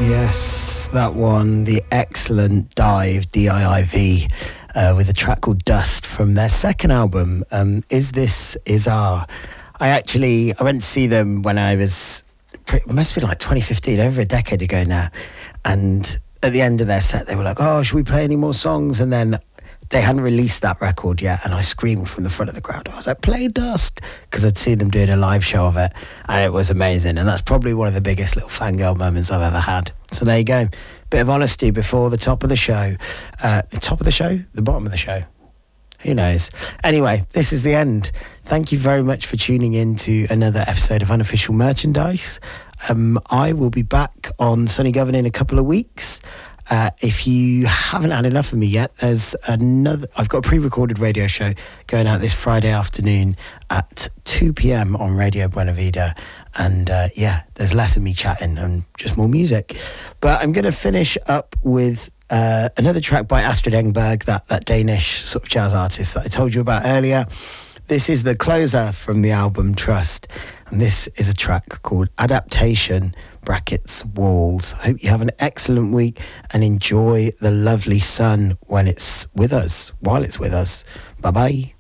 Yes, that one, the excellent Dive, D-I-I-V, with a track called Dust from their second album, Is This Is Our. I went to see them when I was, it must have been like 2015, over a decade ago now. And at the end of their set, they were like, oh, should we play any more songs? And then they hadn't released that record yet, and I screamed from the front of the crowd. I was like, play Dust, because I'd seen them doing a live show of it, and it was amazing. And that's probably one of the biggest little fangirl moments I've ever had. So there you go. Bit of honesty before the top of the show. The top of the show? The bottom of the show? Who knows? Anyway, this is the end. Thank you very much for tuning in to another episode of Unofficial Merchandise. I will be back on Sunny Govern in a couple of weeks. If you haven't had enough of me yet, I've got a pre-recorded radio show going out this Friday afternoon at 2 p.m. on Radio Buena Vida. And there's less of me chatting and just more music. But I'm going to finish up with another track by Astrid Engberg, that Danish sort of jazz artist that I told you about earlier. This is the closer from the album Trust. And this is a track called Adaptation (Walls). I hope you have an excellent week and enjoy the lovely sun when it's with us, while it's with us. Bye-bye.